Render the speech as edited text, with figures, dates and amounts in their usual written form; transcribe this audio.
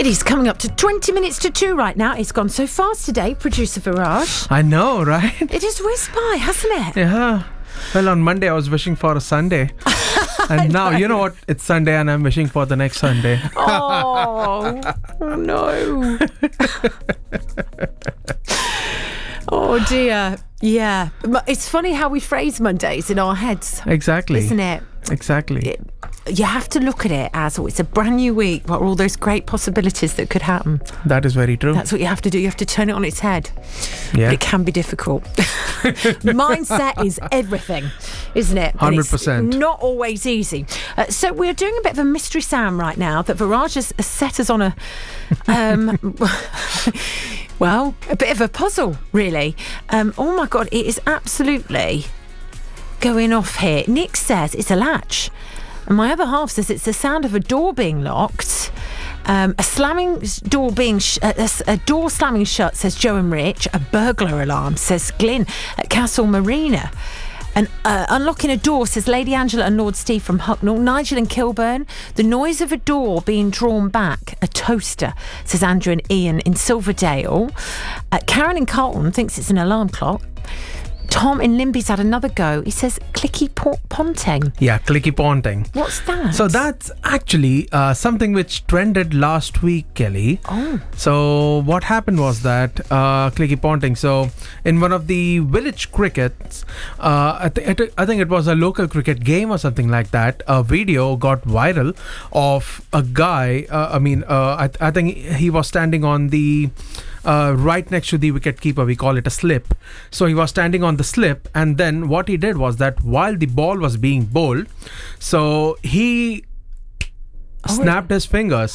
It is coming up to 20 minutes to 2 right now. It's gone so fast today, producer Viraj. I know, right? It has whizzed by, hasn't it? Yeah. Well, on Monday I was wishing for a Sunday. And now, you know what? It's Sunday and I'm wishing for the next Sunday. Oh no. Oh dear. Yeah. It's funny how we phrase Mondays in our heads. Exactly. Isn't it? Exactly. You have to look at it as, it's a brand new week. What are all those great possibilities that could happen? That is very true. That's what you have to do. You have to turn it on its head. Yeah. But it can be difficult. Mindset is everything, isn't it? 100%. It's not always easy. So we're doing a bit of a mystery sound right now that Viraj has set us on a... well, a bit of a puzzle, really. Oh my God, it is absolutely going off here. Nick says it's a latch. And my other half says it's the sound of a door being locked. A slamming door being a door slamming shut, says Joe and Rich. A burglar alarm, says Glyn at Castle Marina. And unlocking a door, says Lady Angela and Lord Steve from Hucknall. Nigel and Kilburn. The noise of a door being drawn back. A toaster, says Andrew and Ian in Silverdale. Karen in Carlton thinks it's an alarm clock. Tom in Limby's had another go. He says clicky ponting. Yeah, clicky ponting. What's that? So that's actually something which trended last week, Kelly. Oh. So what happened was that clicky ponting. So in one of the village crickets, I think it was a local cricket game or something like that. A video got viral of a guy. I think he was standing on the right next to the wicket keeper. We call it a slip. So he was standing on the slip, and then what he did was that while the ball was being bowled, so he snapped his fingers